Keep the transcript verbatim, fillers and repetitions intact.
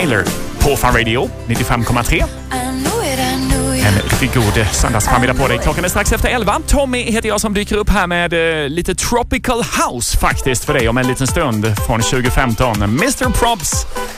Taylor på Fun Radio nittiofem komma tre. En riktigt god söndagsförmiddag på dig. Klockan är strax efter elva. Tommy heter jag som dyker upp här med eh, lite Tropical House faktiskt för dig om en liten stund från tjugo femton. mister Props